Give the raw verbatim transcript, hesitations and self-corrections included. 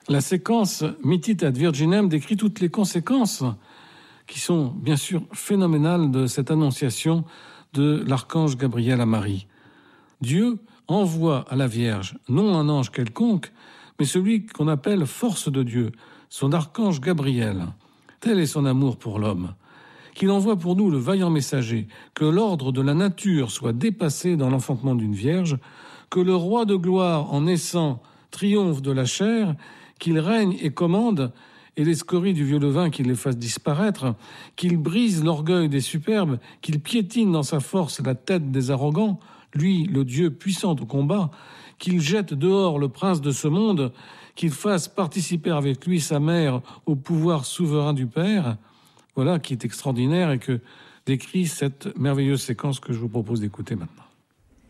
La séquence Mittit ad Virginem décrit toutes les conséquences qui sont bien sûr phénoménales de cette annonciation de l'archange Gabriel à Marie. Dieu envoie à la Vierge non un ange quelconque, mais celui qu'on appelle force de Dieu, son archange Gabriel. Tel est son amour pour l'homme, qu'il envoie pour nous le vaillant messager, que l'ordre de la nature soit dépassé dans l'enfantement d'une vierge, que le roi de gloire en naissant triomphe de la chair, qu'il règne et commande, et les scories du vieux levain qu'il les fasse disparaître, qu'il brise l'orgueil des superbes, qu'il piétine dans sa force la tête des arrogants, lui, le Dieu puissant au combat, qu'il jette dehors le prince de ce monde, qu'il fasse participer avec lui sa mère au pouvoir souverain du Père. Voilà qui est extraordinaire et que décrit cette merveilleuse séquence que je vous propose d'écouter maintenant.